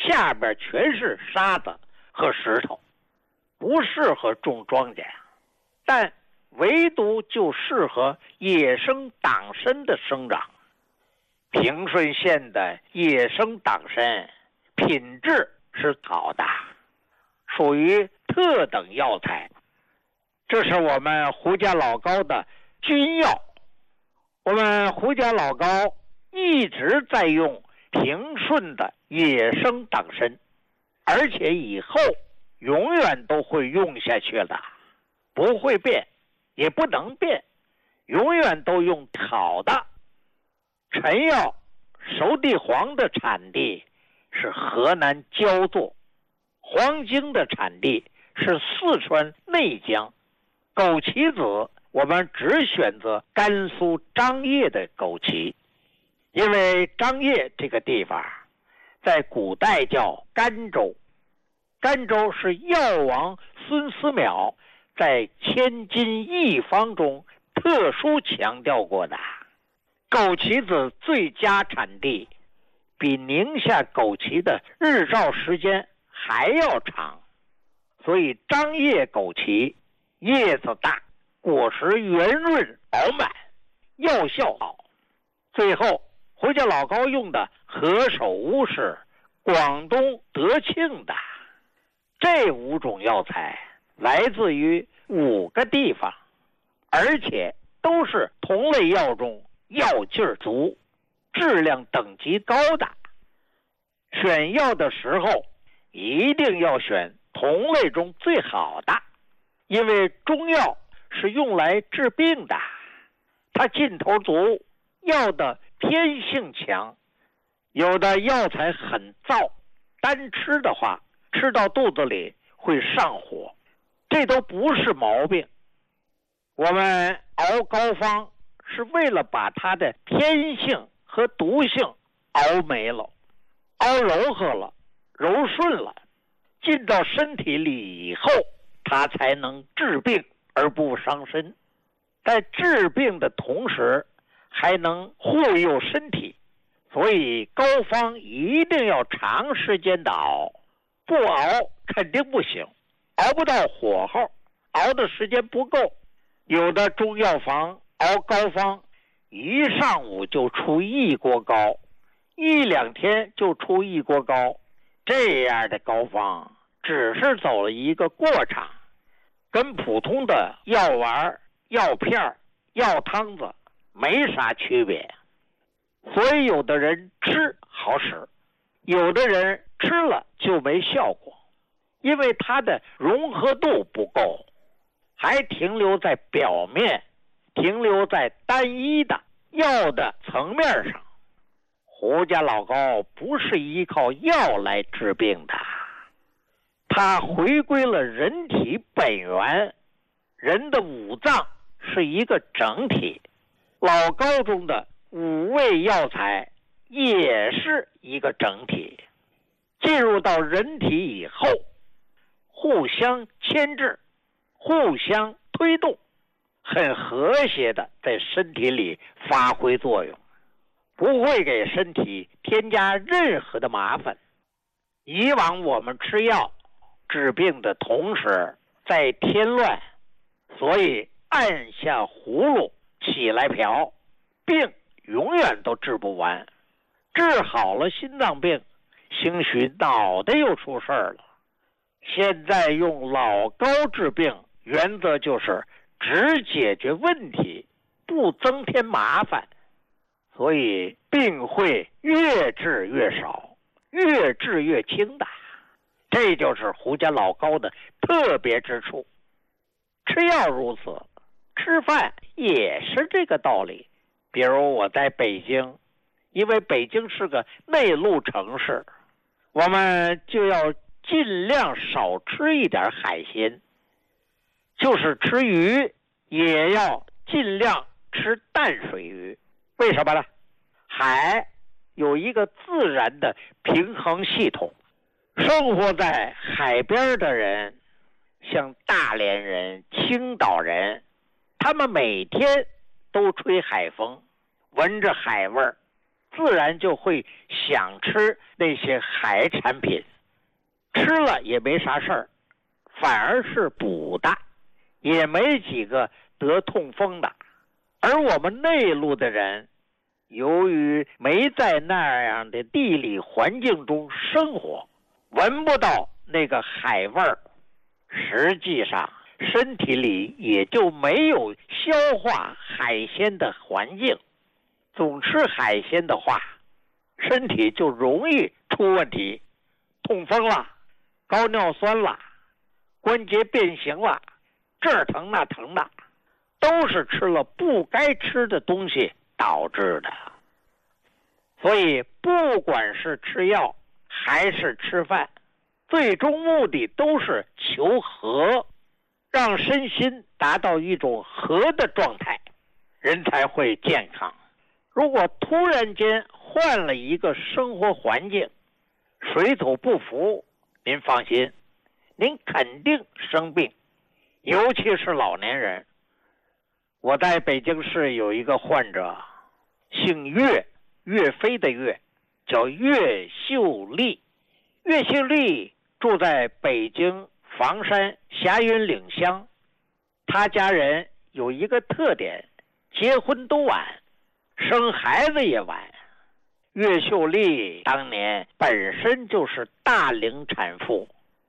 下边全是沙子和石头，不适合种庄稼，但唯独就适合野生党参的生长。平顺县的野生党参品质是好的，属于特等药材，这是我们胡家老高的军药。我们胡家老高一直在用平顺的野生党参，而且以后永远都会用下去的，不会变，也不能变，永远都用好的。陈药熟地黄的产地是河南焦作，黄精的产地是四川内江，枸杞子我们只选择甘肃张掖的枸杞，因为张掖这个地方在古代叫甘州，甘州是药王孙思邈在千金一方中特殊强调过的。枸杞子最佳产地比宁夏枸杞的日照时间还要长，所以张掖枸杞叶子大，果实圆润饱满，药效好。最后胡家老高用的何首乌是广东德庆的。这5种药材来自于5个地方，而且都是同类药中药劲儿足、质量等级高的。选药的时候一定要选同类中最好的，因为中药是用来治病的，它劲头足，药的偏性强。有的药材很燥，单吃的话吃到肚子里会上火，这都不是毛病。我们熬膏方是为了把它的偏性和毒性熬没了，熬柔和了，柔顺了，进到身体里以后，它才能治病而不伤身。在治病的同时还能护佑身体，所以膏方一定要长时间的熬，不熬肯定不行，熬不到火候，熬的时间不够。有的中药房熬膏方一上午就出1锅膏，1、2天就出1锅膏，这样的膏方只是走了一个过场，跟普通的药丸、药片、药汤子没啥区别。所以有的人吃好使，有的人吃了就没效果，因为它的融合度不够，还停留在表面，停留在单一的药的层面上。胡家老高不是依靠药来治病的，他回归了人体本源。人的5脏是一个整体，老高中的5味药材也是一个整体，进入到人体以后，互相牵制，互相推动，很和谐的在身体里发挥作用，不会给身体添加任何的麻烦。以往我们吃药治病的同时在添乱，所以按下葫芦起来瓢，病永远都治不完。治好了心脏病，兴许脑袋又出事儿了。现在用老高治病，原则就是只解决问题，不增添麻烦，所以病会越治越少，越治越轻的。这就是胡家老高的特别之处。吃药如此，吃饭也是这个道理。比如我在北京，因为北京是个内陆城市，我们就要尽量少吃一点海鲜，就是吃鱼也要尽量吃淡水鱼。为什么呢？海有一个自然的平衡系统，生活在海边的人，像大连人、青岛人，他们每天都吹海风，闻着海味儿， 自然就会想吃那些海产品，吃了也没啥事儿，反而是补的，也没几个得痛风的。而我们内陆的人，由于没在那样的地理环境中生活，闻不到那个海味儿，实际上身体里也就没有消化海鲜的环境。总吃海鲜的话，身体就容易出问题，痛风了，高尿酸了，关节变形了，这儿疼那疼的，都是吃了不该吃的东西导致的。所以不管是吃药还是吃饭，最终目的都是求和，让身心达到一种和的状态，人才会健康。如果突然间换了一个生活环境，水土不服，您放心，您肯定生病，尤其是老年人。我在北京市有一个患者，姓岳，岳飞的岳，叫岳秀丽。岳秀丽住在北京房山霞云岭乡，他家人有一个特点，结婚都晚，生孩子也晚。岳秀丽当年本身就是大龄产妇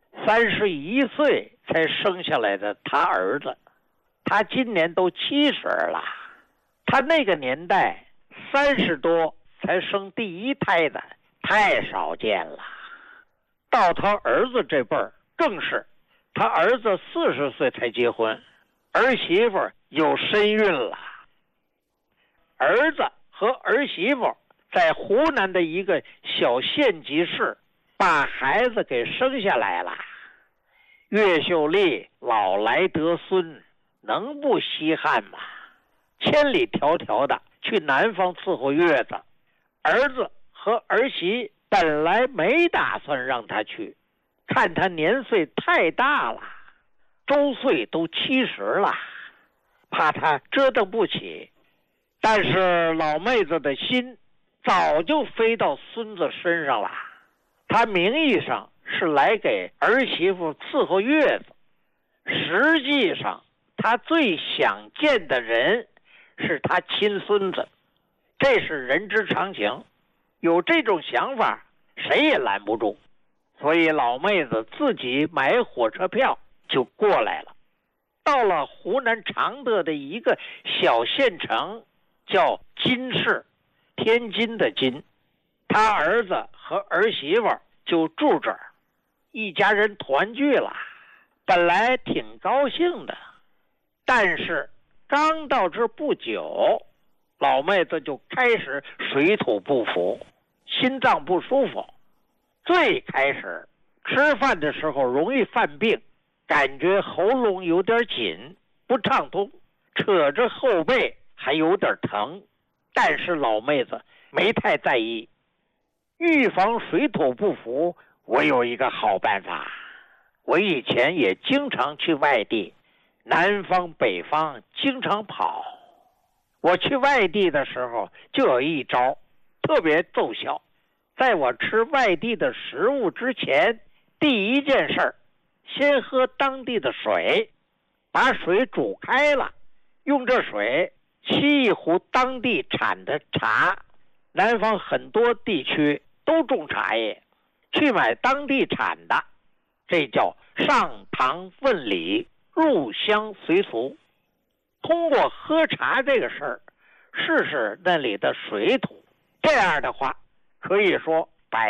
，31岁才生下来的他儿子，他今年都70了。他那个年代30多才生第一胎的太少见了。到他儿子这辈儿更是，他儿子40岁才结婚，儿媳妇有身孕了。儿子和儿媳妇在湖南的一个小县级市把孩子给生下来了。岳秀丽老来得孙，能不稀罕吗？千里迢迢的去南方伺候月子，儿子和儿媳本来没打算让他去，看他年岁太大了，周岁都70了，怕他折腾不起。但是老妹子的心早就飞到孙子身上了，他名义上是来给儿媳妇伺候月子，实际上他最想见的人是他亲孙子，这是人之常情，有这种想法谁也拦不住。所以老妹子自己买火车票就过来了，到了湖南常德的一个小县城，叫金市，天津的津。他儿子和儿媳妇就住这儿，一家人团聚了，本来挺高兴的。但是刚到这不久，老妹子就开始水土不服，心脏不舒服。最开始吃饭的时候容易犯病，感觉喉咙有点紧，不畅通，扯着后背还有点疼，但是老妹子没太在意。预防水土不服，我有一个好办法。我以前也经常去外地，南方北方经常跑。我去外地的时候就有一招特别奏效。在我吃外地的食物之前，第一件事儿，先喝当地的水，把水煮开了，用这水沏一壶当地产的茶。南方很多地区都种茶叶，去买当地产的，这叫上堂问礼，入乡随俗。通过喝茶这个事儿，试试那里的水土，这样的话可以说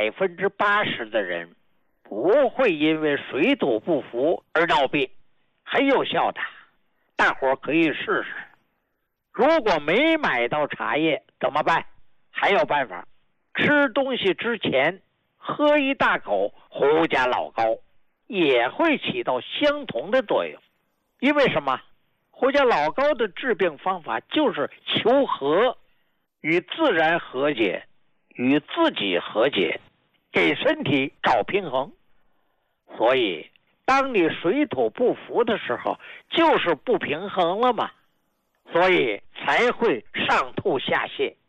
80%的人不会因为水土不服而闹病，很有效的，大伙儿可以试试。如果没买到茶叶怎么办？还有办法，吃东西之前喝一大口胡家老膏，也会起到相同的作用。因为什么？胡家老膏的治病方法就是求和，与自然和解，与自己和解，给身体找平衡。所以当你水土不服的时候，就是不平衡了嘛，所以才会上吐下泻，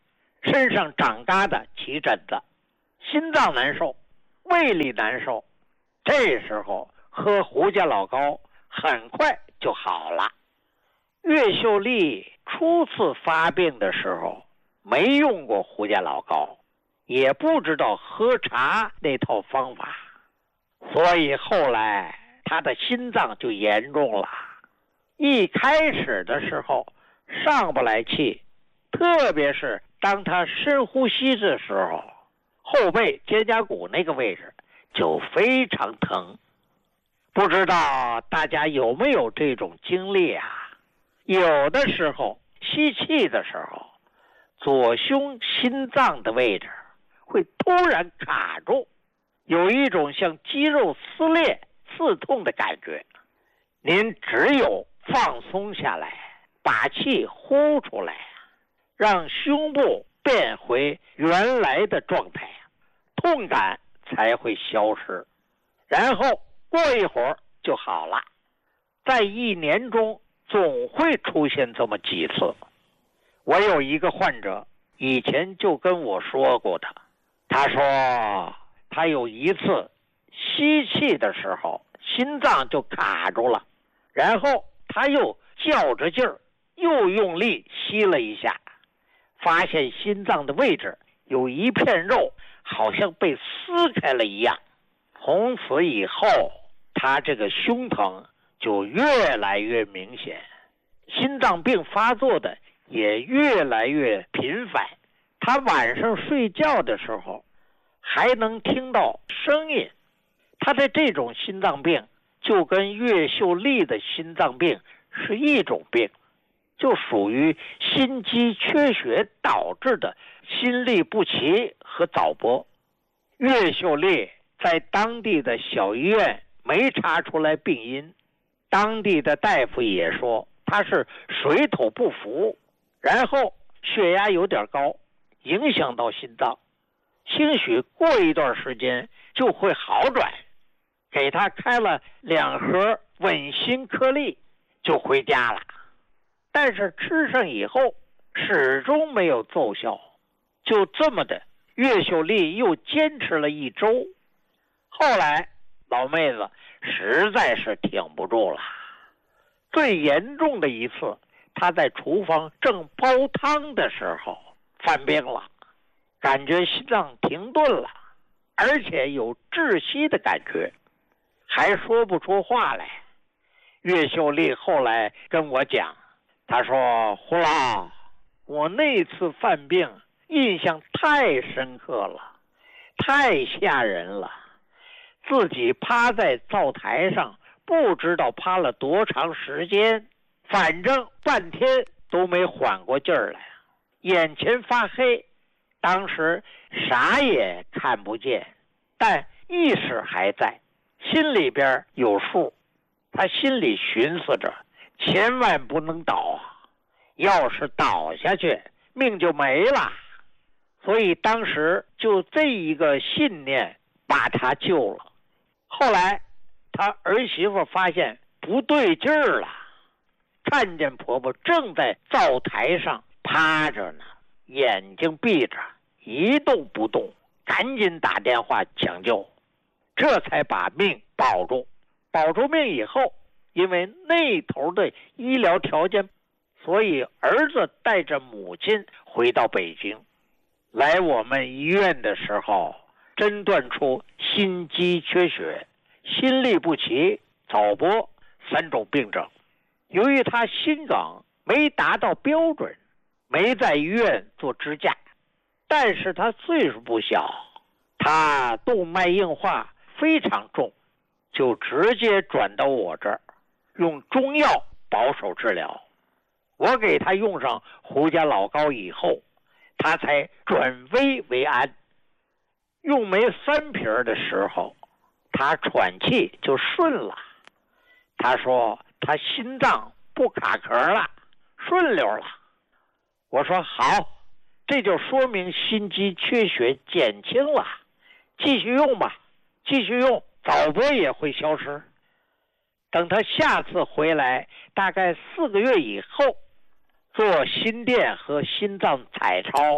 身上长疙瘩起疹子，心脏难受，胃里难受。这时候喝胡家老膏很快就好了。岳秀丽初次发病的时候没用过胡家老膏，也不知道喝茶那套方法，所以后来他的心脏就严重了。一开始的时候上不来气，特别是当他深呼吸的时候，后背肩胛骨那个位置就非常疼。不知道大家有没有这种经历啊？有的时候吸气的时候，左胸心脏的位置会突然卡住，有一种像肌肉撕裂刺痛的感觉。您只有放松下来，把气呼出来，让胸部变回原来的状态，痛感才会消失，然后过一会儿就好了。在一年中总会出现这么几次。我有一个患者以前就跟我说过的，他说他有一次吸气的时候心脏就卡住了，然后他又较着劲儿又用力吸了一下，发现心脏的位置有一片肉好像被撕开了一样。从此以后他这个胸疼就越来越明显，心脏病发作的也越来越频繁。他晚上睡觉的时候还能听到声音。他的这种心脏病就跟岳秀丽的心脏病是一种病，就属于心肌缺血导致的心律不齐和早搏。岳秀丽在当地的小医院没查出来病因，当地的大夫也说他是水土不服，然后血压有点高，影响到心脏，兴许过一段时间就会好转。给他开了2盒稳心颗粒就回家了，但是吃上以后始终没有奏效。就这么的，岳秀丽又坚持了1周。后来老妹子实在是挺不住了，最严重的一次，她在厨房正煲汤的时候犯病了，感觉心脏停顿了，而且有窒息的感觉，还说不出话来。岳秀丽后来跟我讲，她说胡老，我那次犯病印象太深刻了，太吓人了，自己趴在灶台上不知道趴了多长时间，反正半天都没缓过劲儿来，眼前发黑，当时啥也看不见，但意识还在，心里边有数。他心里寻思着，千万不能倒，要是倒下去命就没了。所以当时就这一个信念把他救了。后来他儿媳妇发现不对劲儿了，看见婆婆正在灶台上趴着呢，眼睛闭着一动不动，赶紧打电话抢救，这才把命保住。保住命以后，因为那头的医疗条件，所以儿子带着母亲回到北京。来我们医院的时候，诊断出心肌缺血、心律不齐、早搏3种病症。由于他心梗没达到标准，没在医院做支架，但是他岁数不小，他动脉硬化非常重，就直接转到我这儿，用中药保守治疗。我给他用上胡家老膏以后，他才转危为安。用没3瓶的时候，他喘气就顺了。他说他心脏不卡壳了，顺溜了。我说好，这就说明心肌缺血减轻了，继续用吧，继续用，早搏也会消失。等他下次回来大概4个月以后，做心电和心脏彩超，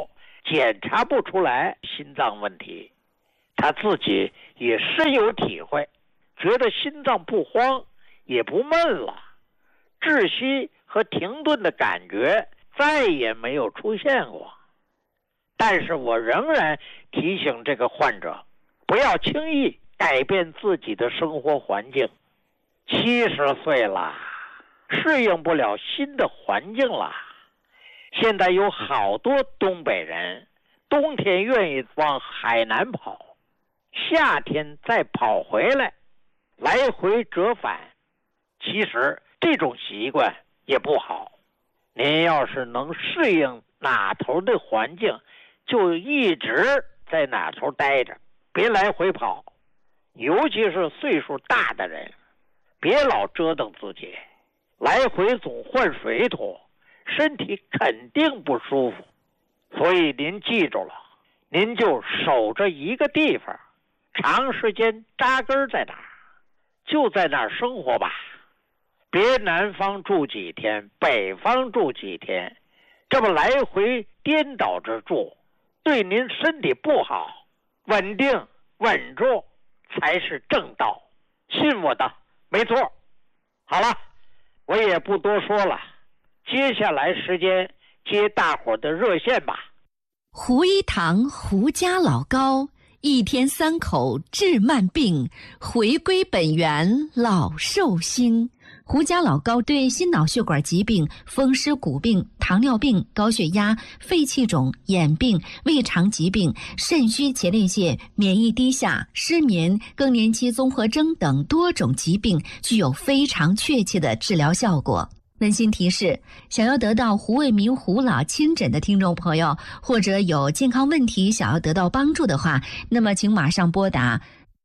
检查不出来心脏问题，他自己也深有体会，觉得心脏不慌也不闷了，窒息和停顿的感觉再也没有出现过。但是我仍然提醒这个患者，不要轻易改变自己的生活环境。70岁了，适应不了新的环境了。现在有好多东北人，冬天愿意往海南跑，夏天再跑回来，来回折返。其实这种习惯也不好。您要是能适应哪头的环境，就一直在哪头待着，别来回跑。尤其是岁数大的人，别老折腾自己，来回总换水土，身体肯定不舒服。所以您记住了，您就守着一个地方，长时间扎根在哪儿，就在那儿生活吧。别南方住几天，北方住几天，这么来回颠倒着住，对您身体不好。稳定稳住才是正道，信我的，没错。好了，我也不多说了，接下来时间接大伙的热线吧。 胡一堂胡家老高，一天3口治慢病，回归本源老寿星。胡家老高对心脑血管疾病、风湿骨病、糖尿病、高血压、肺气肿、眼病、胃肠疾病、肾虚前列腺、免疫低下、失眠、更年期综合征等多种疾病具有非常确切的治疗效果。温馨提示，想要得到胡卫民胡老亲诊的听众朋友，或者有健康问题想要得到帮助的话，那么请马上拨打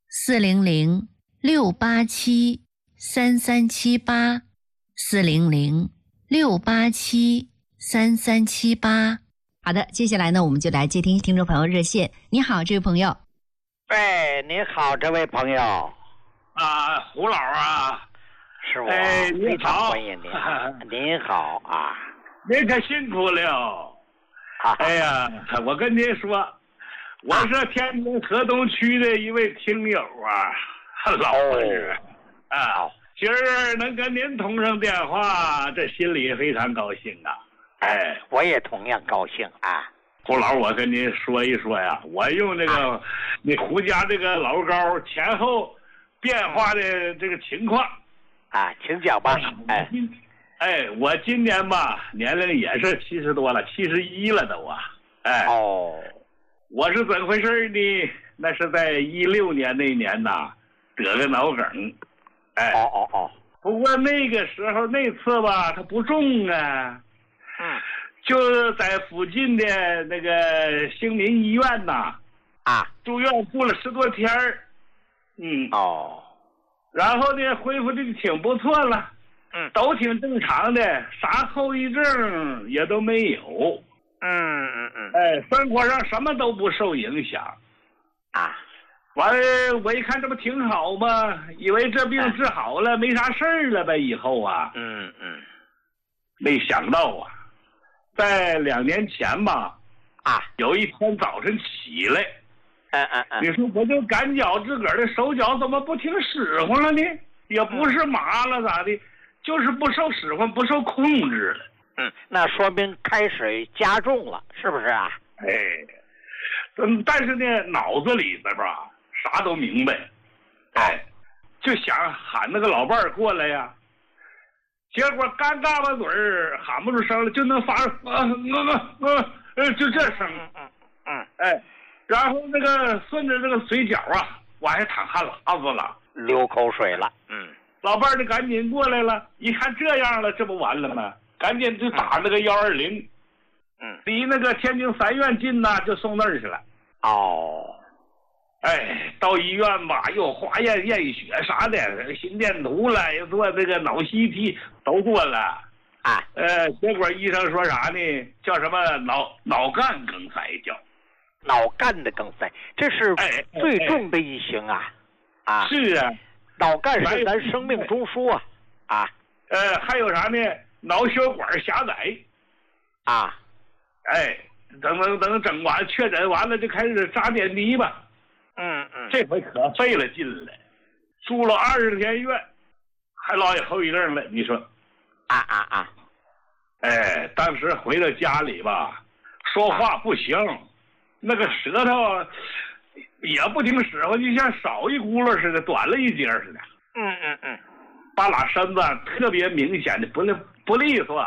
400-687-3378，400-687-3378。好的，接下来呢，我们就来接听听众朋友热线。你好，这位朋友。 哎，你好，这位朋友。 胡老啊。 是我， 非常欢迎您。您好啊， 您可辛苦了。哎呀，我跟您说，我是天津河东区的一位听友啊，老师啊，今儿能跟您通上电话，这心里非常高兴啊。哎， 我也同样高兴啊。 胡老，我跟您说一说呀，我用这个你胡家这个老高前后变化的这个情况。 请讲吧。 我今年吧年龄也是70多了，71了都啊。我是怎么回事呢？那是在16年那年呐，得个脑梗。不过那个时候那次吧，它不重啊。就在附近的那个兴民医院呐，住院住了10多天儿。然后呢，恢复的挺不错了，都挺正常的，啥后遗症也都没有，生活上什么都不受影响，完了我一看这不挺好吗？以为这病治好了，没啥事儿了呗，以后啊，没想到啊，在2年前吧，有一天早晨起来。你说我就感觉自个儿的手脚怎么不挺使唤了呢？也不是麻了咋的，就是不受使唤，不受控制了。 那说明开始加重了，是不是啊？ 但是呢，脑子里边吧啥都明白，就想喊那个老伴儿过来呀。结果刚嘎巴嘴儿喊不出声了，就能发就这声。然后那个顺着这个嘴角啊，往下淌汗喇子了， 流口水了。 老伴儿就赶紧过来了，一看这样了，这不完了吗？赶紧就打那个120。离那个天津3院近呐，就送那儿去了。到医院吧，又化验血啥的，心电图了，又做这个脑 CT 都做了。结果医生说啥呢？叫什么脑干梗塞叫。 脑干的梗塞，这是最重的一型啊！ 是啊， 脑干是咱生命中枢啊！ 还有啥呢？脑血管狭窄。 等整完确诊完了就开始扎点滴吧。这回可费了劲了，住了20天院，还落下后遗症了。你说，哎，当时回到家里吧，说话不行，那个舌头也不听使唤，就像少一轱辘似的，短了一截似的。把拉身子特别明显的不利索。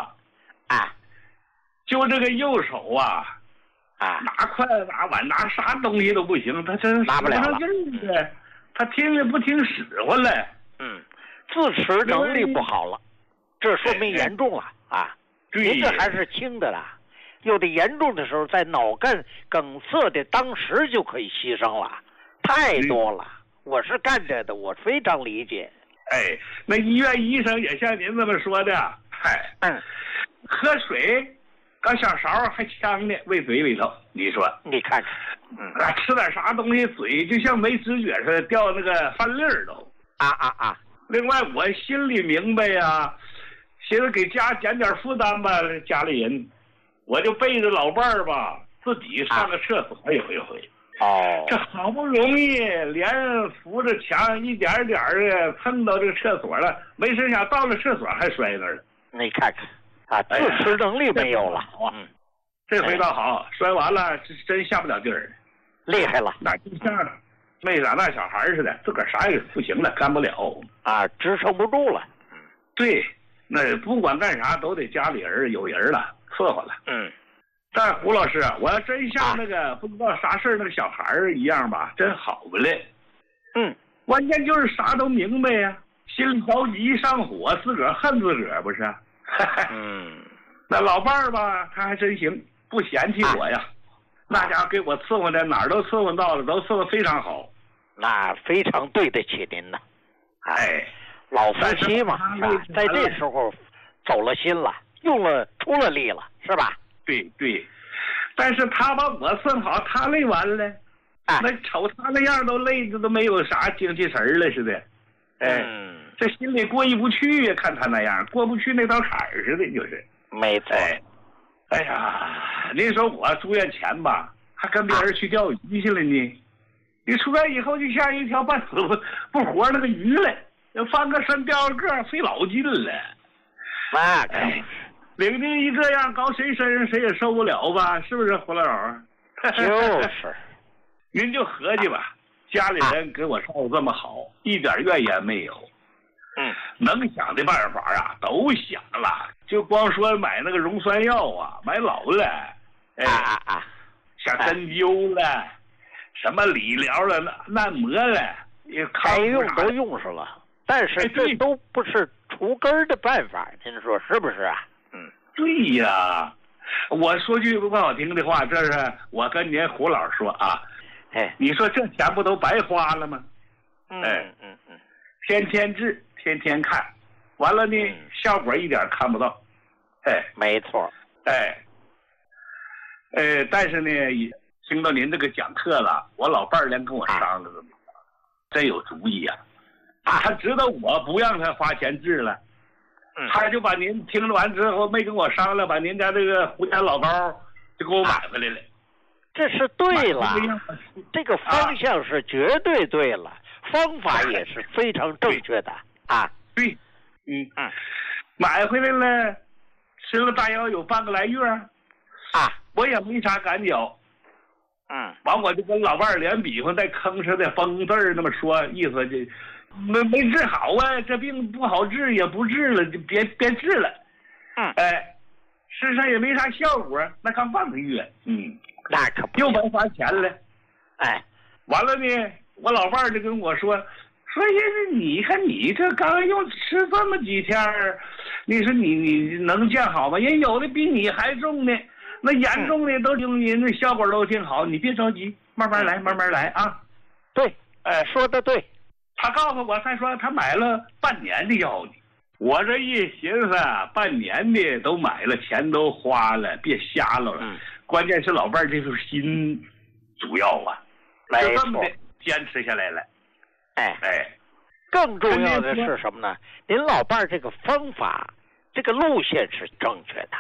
就这个右手拿筷子拿碗拿啥东西都不行，他真拿不了了。 他听也不听使唤了。 自持能力不好了，这说明严重了您这还是轻的啦，有的严重的时候，在脑干梗塞的当时就可以牺牲了，太多了。我是干这的，我非常理解。 那医院医生也像您这么说的。喝水搁小勺还呛呢，喂嘴里头。你说，你看看，吃点啥东西，嘴就像没知觉似的，掉那个饭粒儿都。另外，我心里明白呀，寻思给家减点负担吧，家里人，我就背着老伴儿吧，自己上个厕所有一回。这好不容易连扶着墙一点点的蹭到这个厕所了，没成想到了厕所还摔那儿了。 你看看自持能力没有了。 这回倒好，摔完了真下不了地儿， 厉害了。 那就像没长大小孩似的，自个儿啥也不行了，干不了支撑不住了。 对，那不管干啥都得家里人有人了，伺候了。但胡老师，我要真像那个不知道啥事那个小孩一样吧，真好不嘞。关键就是啥都明白呀，心里着急一上火，自个儿恨自个儿不是？那老伴儿吧，他还真行，不嫌弃我呀。那家伙给我伺候的哪儿都伺候到了，都伺候非常好。 那非常对得起您呢。老夫妻嘛，是吧？在这时候走了心了，出了力了，是吧？ 对，但是他把我伺候好，他累完了。那瞅他那样都累的都没有啥精气神了似的。这心里过意不去呀，看他那样过不去那道坎儿似的，就是。 没错。 哎呀，您说我住院前吧，还跟别人去钓鱼去了呢。你出院以后就像一条半死不活那个鱼了，翻个身掉个个，费老劲了。领着一这样搞谁身上谁也受不了吧？是不是胡老友？ 就是。 您就合计吧，家里人给我照顾这么好，一点怨言没有。能想的办法都想了，就光说买那个溶酸药买老了。像针灸了，什么理疗了，按摩了， 该用都用上了，但是这都不是除根的办法，您说是不是？ 对呀，我说句不好听的话，这是我跟您胡老说你说这钱不都白花了吗？天天治，天天看，完了呢，效果一点看不到。 没错。 但是呢，听到您这个讲课了，我老伴儿连跟我商量了，真有主意呀。他知道我不让他花钱治了，他就把您听完之后没跟我商量，把您家这个胡家老高就给我买回来了。 这是对了，这个方向是绝对对了，方法也是非常正确的对，买回来了，吃了大约有半个来月我也没啥感觉。完我就跟老伴儿连比划，带吭哧的崩字儿那么说，意思就没治好这病不好治，也不治了，就别治了。身上也没啥效果，那刚半个月。 那可不又白花钱了。完了呢，我老伴儿就跟我说你看你这刚用吃这么几天，你说你能见好吗？人有的比你还重呢，那严重的都用人的效果都挺好，你别着急，慢慢来，慢慢来啊。 对，说的对。 他告诉我，他说他买了半年的药呢。我这一寻思，半年的都买了，钱都花了，别瞎了。关键是老伴儿这份心主要就这么的坚持下来了。 更重要的是什么呢？您老伴儿这个方法，这个路线是正确的。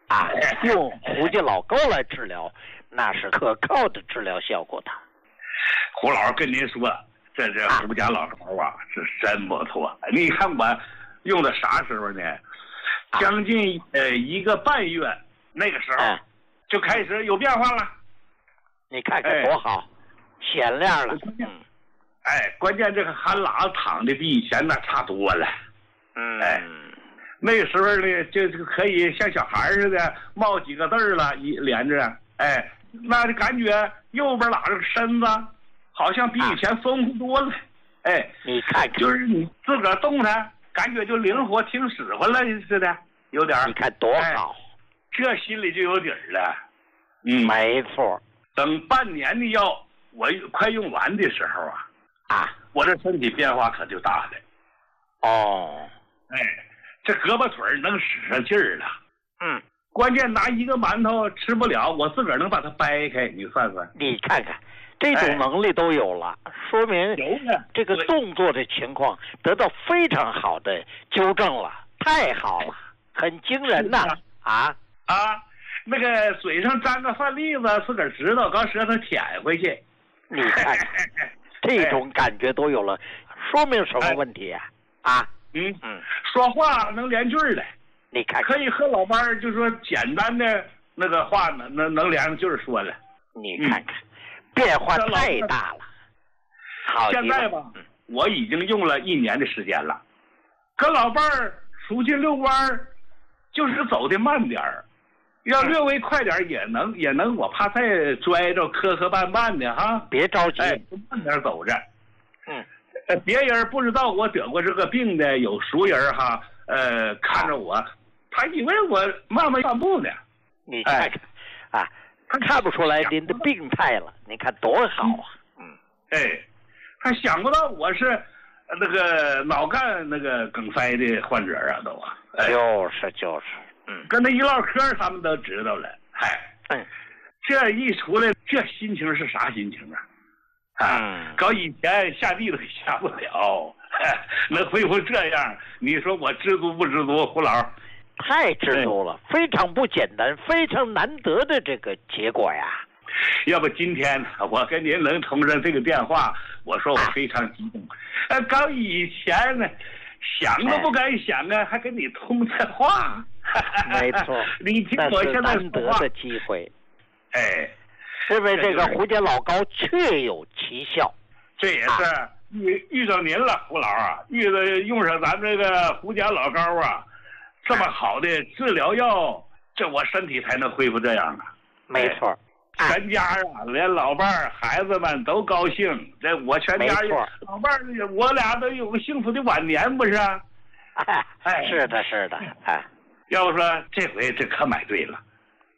啊，用胡家老高来治疗，那是可靠的治疗效果的。 胡老师跟您说，这胡家老高啊，是真不错。你看我用的啥时候呢？将近1个半月，那个时候就开始有变化了。 你看看多好，显亮了。 关键这个韩老躺的比以前那差多了。那个时候呢，就可以像小孩似的冒几个字了，连着。那就感觉右边拉着身子，好像比以前丰富多了。 你看， 就是你自个儿动它，感觉就灵活，听使唤了似的，有点。 你看多好， 这心里就有底儿了。 没错。 等半年的药我快用完的时候我这身体变化可就大了。这胳膊腿能使上劲儿了。关键拿一个馒头吃不了，我自个儿能把它掰开，你算算。 你看看，这种能力都有了，说明这个动作的情况得到非常好的纠正了，太好了，很惊人呐！ 那个嘴上沾个饭粒子，自个儿知道，搞舌头舔回去。 你看看，这种感觉都有了，说明什么问题说话能连句儿的。 你看， 可以和老伴儿就说简单的那个话能连上句儿说了。 你看看，变化太大了。好， 现在吧，我已经用了1年的时间了，跟老伴儿出去遛弯儿，就是走的慢点儿。要略微快点也能，我怕再拽着磕绊绊的哈。 别着急， 慢点走着。别人不知道我得过这个病的，有熟人哈，看着我，他以为我慢慢散步呢。 你看看，他看不出来您的病态了，你看多好啊。 他想不到我是那个脑干那个梗塞的患者都就是。 跟他一唠嗑，他们都知道了。这一出来，这心情是啥心情搞以前下地都下不了，能恢复这样，你说我知足不知足？胡老太知足了，非常不简单，非常难得的这个结果呀。 要不今天我跟您能通上这个电话，我说我非常激动。搞以前呢，想都不敢想还跟你通这话。 没错， 你听我现在难得的机会。因为这个胡家老高确有奇效。 这也是遇到您了，胡老用上咱这个胡家老高这么好的治疗药，这我身体才能恢复这样没错。 全家连老伴儿孩子们都高兴，这我全家老伴儿我俩都有个幸福的晚年，不是？ 是的。 要不说这回这可买对了。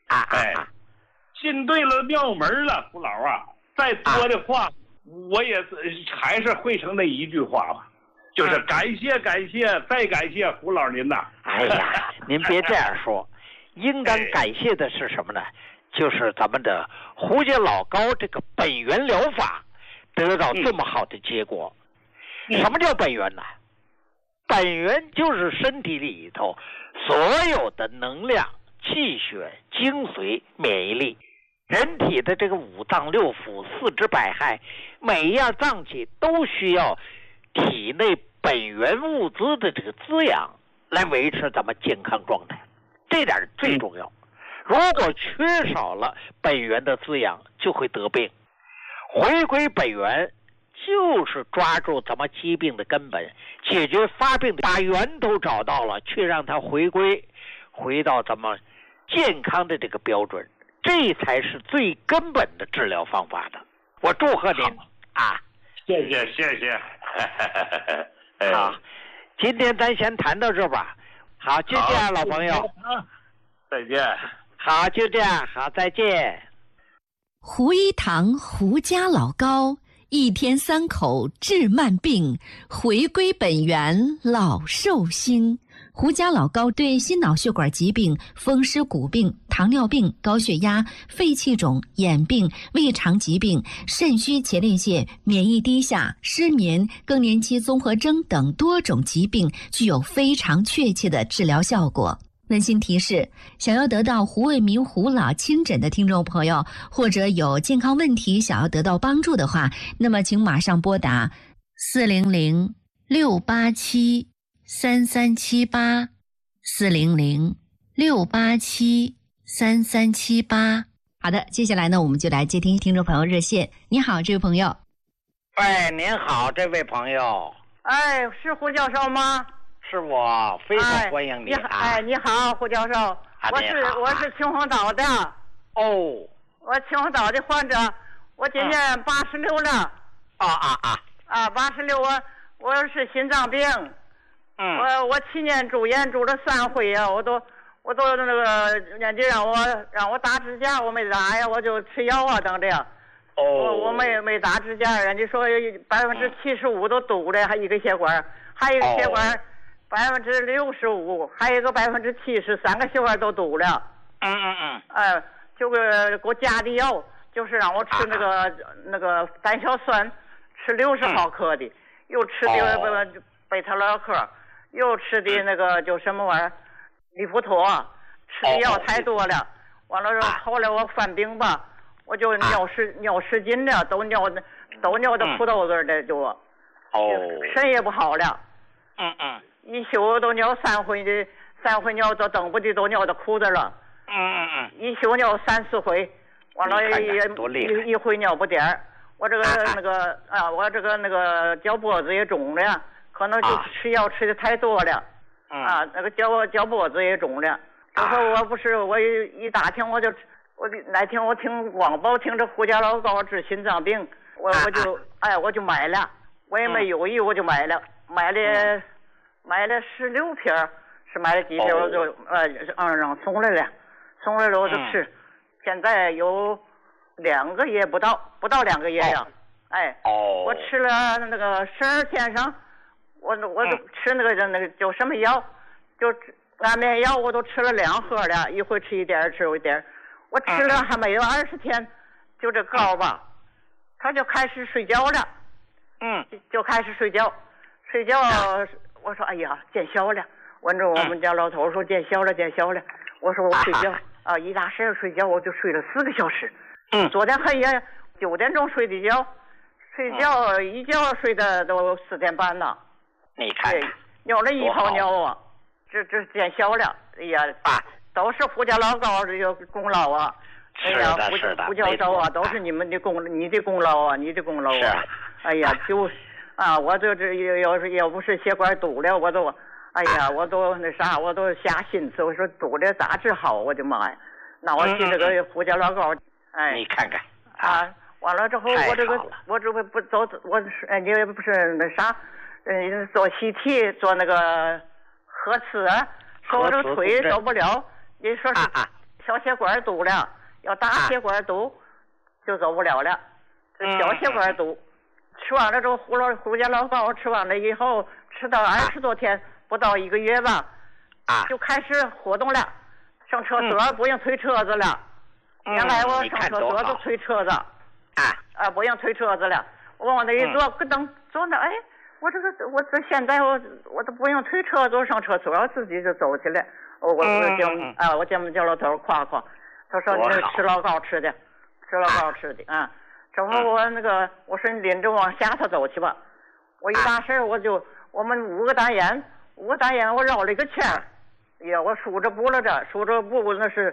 进对了庙门了，胡老再多的话，我也还是汇成那一句话吧，就是感谢再感谢胡老您呐。 您别这样说，应当感谢的是什么呢？就是咱们的胡家老高这个本源疗法得到这么好的结果。什么叫本源呢？本源就是身体里头所有的能量、气血、精髓、免疫力。人体的这个5脏6腑、4肢百骸，每一样脏器都需要体内本源物资的这个滋养来维持咱们健康状态，这点最重要。如果缺少了本源的滋养，就会得病。回归本源就是抓住咱们疾病的根本，解决发病的，把源头找到了，去让它回到咱们健康的这个标准，这才是最根本的治疗方法的。我祝贺您谢谢。 好，今天咱先谈到这吧。好，就这样，老朋友。 再见。 好，就这样。好，再见。 胡一堂胡家老高，1天3口治慢病，回归本源老寿星。胡家老高对心脑血管疾病、风湿骨病、糖尿病、高血压、肺气肿、眼病、胃肠疾病、肾虚前列腺、免疫低下、失眠、更年期综合征等多种疾病具有非常确切的治疗效果。 温馨提示：想要得到胡卫民胡老亲诊的听众朋友，或者有健康问题想要得到帮助的话，那么请马上拨打400-687-3378，400-687-3378。好的，接下来呢，我们就来接听听众朋友热线。你好，这位朋友。 喂，您好，这位朋友。 哎，是胡教授吗？ 是我，非常欢迎你啊！ 哎，你好，胡教授，我是秦皇岛的。 哦， 我秦皇岛的患者，我今年86了。86，我是心脏病。我7年住院住了3回呀，我都那个人家让我打支架，我没打呀，我就吃药啊等着呀。我没打支架，人家说75%都堵了，还一个血管，还有一个血管65%，还有一个70%，3个血管都堵了。就给我加的药，就是让我吃那个胆硝酸，吃60毫克的，又吃的贝塔乐克，又吃的那个就什么玩意儿，利福妥，吃的药太多了。完了后来我犯病吧，我就尿失禁了，都尿的裤兜子的就肾也不好了。一宿都尿3回尿都等不的都尿到裤子了。一宿尿3-4回，完了一回尿不点儿。我这个那个脚脖子也肿了，可能就吃药吃的太多了。那个脚脖子也肿了。我一打听我那天我听广播听着胡家老高治心脏病，我就买了，我也没犹豫我就买了16瓶，是买了几瓶我就让送来了我就吃，现在有2个月不到2个月呀。我吃了那个12天上，我就吃那个就什么药，就安眠药我都吃了2盒了，一回吃一点吃一点，我吃了还没有20天，就这高吧，他就开始睡觉了。就开始睡觉，我说哎呀见效了，问着我们家老头说见效了，我说我睡觉一大睡觉我就睡了4个小时。昨天黑夜9点钟睡的觉，一觉睡的都4点半了。 你看尿了1泡尿啊，这见效了。哎呀，都是胡家老高的功劳啊。哎呀，胡教授啊，都是你的功劳啊。哎呀，我要不是血管堵了，我都我都瞎心思，我说堵了咋治好？我的妈呀！那我去这个胡家老高， 你看看完了之后我这不走，你也不是做CT做那个核磁，说我这个腿走不了，你说是小血管堵了，要大血管堵就走不了了，小血管堵。吃完了之后，胡家老高吃完了以后，吃到20多天，不到1个月吧，就开始活动了，上厕所不用推车子了。原来我上厕所都推车子，不用推车子了，我往那一坐，咯噔坐那，我这现在我都不用推车子上厕所，我自己就走起来。我见叫老头夸，他说你吃老高吃的啊。之后我说你领着往下头走去吧。我一大事我们5个单元我绕了一个圈儿，我数着步了那是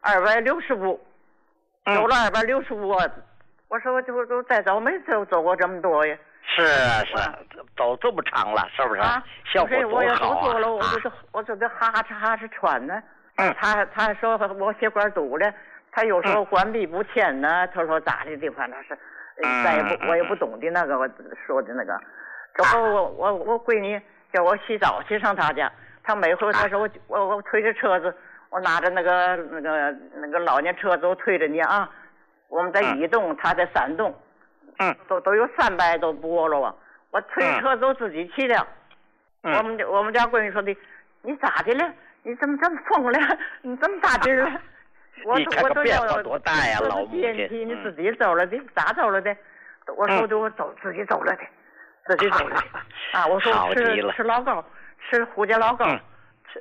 260步，走了260步。我说我就再走没走过这么多呀。 是走这么长了，是不是？效果多好啊！ 我做了，我就得哈哧喘呢。他说我血管堵了。他有时候关闭不签呢，他说咋的反正是，我也不懂的那个我说的那个。之后我闺女叫我洗澡去上他家，他每回他说我推着车子，我拿着那个老年车子我推着你啊，我们在移动，他在3动，都有300多步了啊，我推车子我自己去的。我们家闺女说的，你咋的了？你怎么这么疯了？你这么大劲了？ 你看个变化多大呀，老母亲！ 你自己走了的，咋走了的？我说自己走了的。我说吃老高，吃胡家老高，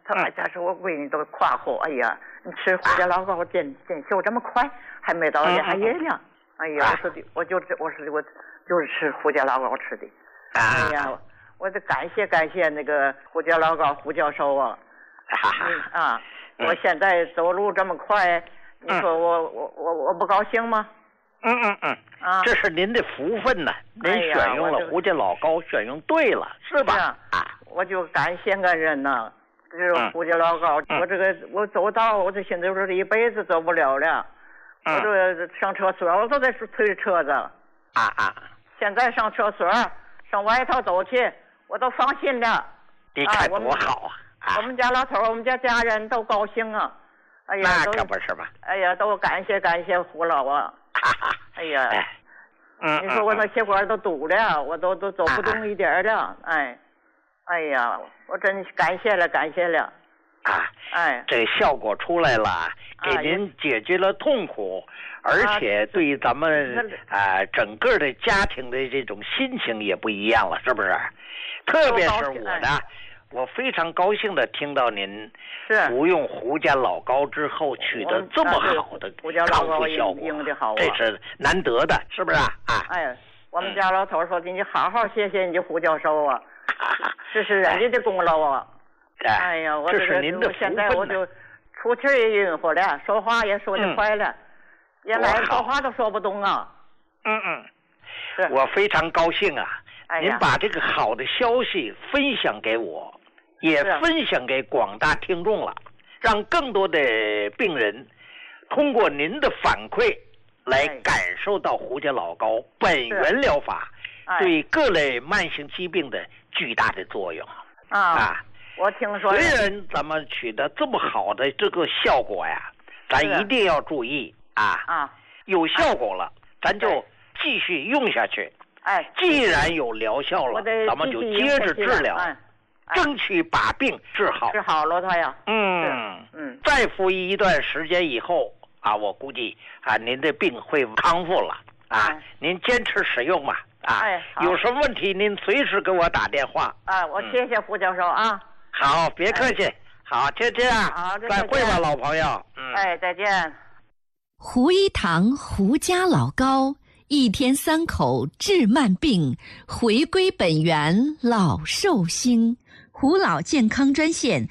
他家是我闺女都夸我，哎呀，你吃胡家老糕见效这么快，还没到2月呢。哎呀，我就是吃胡家老糕吃的。哎呀，我得感谢那个胡家老糕胡教授啊。我现在走路这么快，你说我不高兴吗？ 这是您的福分呐，您选用了胡家老糕，选用对了，是吧？ 我就感谢恩人呐，这胡家老糕，我走道，我这现在说这一辈子走不了了，我这上厕所我都得推车子。现在上厕所上外头走去，我都放心了。 你看多好啊！ 我们家老头，我们家家人都高兴啊。哎呀， 那可不是嘛！ 哎呀，都感谢胡老啊！哎呀，你说我那血管都堵了，我都走不动一点了。哎呀，我真感谢了。 这个效果出来了，给您解决了痛苦，而且对咱们整个的家庭的这种心情也不一样了，是不是？特别是我呢，我非常高兴的听到您服用胡家老糕之后取得这么好的康复效果，这是难得的，是不是我们家老头说的，你好好谢谢你胡教授啊，这是人家的功劳啊。哎呀，我这是您的福分。 现在我就出气也晕乎了，说话也说得快了，原来说话都说不动啊。 我非常高兴啊！您把这个好的消息分享给我，也分享给广大听众了，让更多的病人通过您的反馈来感受到胡家老糕本源疗法对各类慢性疾病的巨大的作用我听说， 虽然咱们取得这么好的这个效果呀，咱一定要注意有效果了，咱就继续用下去。既然有疗效了，咱们就接着治疗，争取把病治好。 治好了他呀。 再服役一段时间以后我估计您的病会康复了您坚持使用嘛有什么问题您随时给我打电话。 我谢谢胡教授啊。 好，别客气。好，就这样。再会吧，老朋友。 再见。 胡一堂胡家老糕，1天3口治慢病，回归本源老寿星。胡老健康专线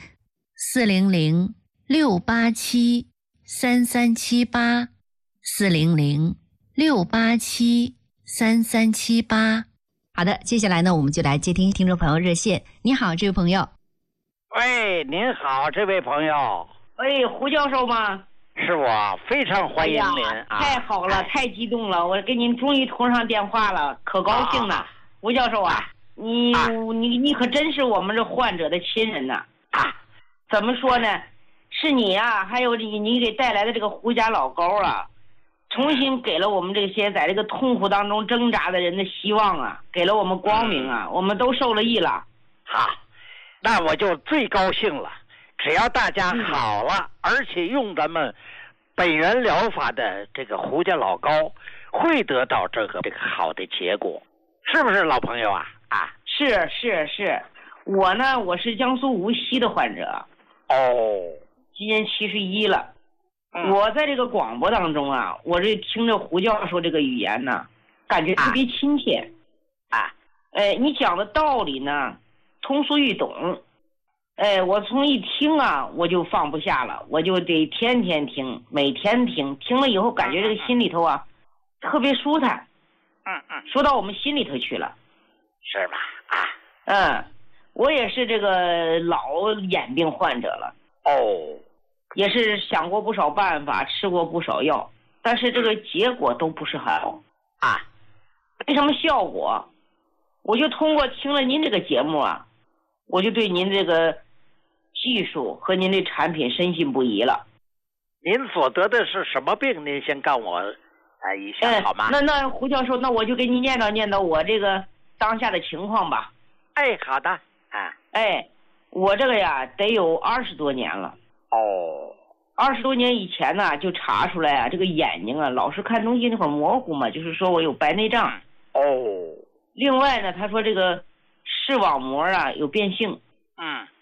400-687-3378，400-687-3378。好的，接下来呢，我们就来接听听众朋友热线。你好，这位朋友。 喂，您好，这位朋友。 胡教授吗？ 是我，非常欢迎您太好了，太激动了，我给您终于通上电话了，可高兴了。胡教授你可真是我们这患者的亲人呐。怎么说呢？是你还有你给带来的这个胡家老糕重新给了我们这些在这个痛苦当中挣扎的人的希望给了我们光明我们都受了益了。 那我就最高兴了。只要大家好了，而且用咱们本源疗法的这个胡家老糕，会得到这个好的结果，是不是老朋友是，我呢，我是江苏无锡的患者。今年71了。我在这个广播当中我这听着胡教授这个语言呢，感觉特别亲切。你讲的道理呢，通俗易懂。我从一听我就放不下了，我就得天天听，每天听了以后，感觉这个心里头特别舒坦。说到我们心里头去了。 是吧？ 我也是这个老眼病患者了。也是想过不少办法，吃过不少药，但是这个结果都不是很好没什么效果。我就通过听了您这个节目我就对您这个技术和您的产品深信不疑了。 您所得的是什么病？您先告我一下好吗？ 那胡教授，那我就给你念叨我这个当下的情况吧。 好的。 我这个得有20多年了。20多年以前呢，就查出来这个眼睛老是看东西那会儿模糊嘛，就是说我有白内障。另外呢，他说这个视网膜有变性。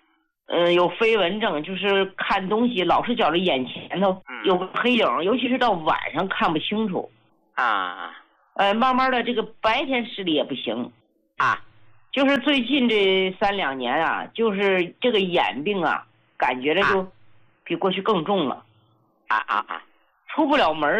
有飞蚊症，就是看东西老是觉着眼前头有个黑影，尤其是到晚上看不清楚。慢慢的这个白天视力也不行。就是最近这3-2年啊，就是这个眼病啊，感觉着就比过去更重了。出不了门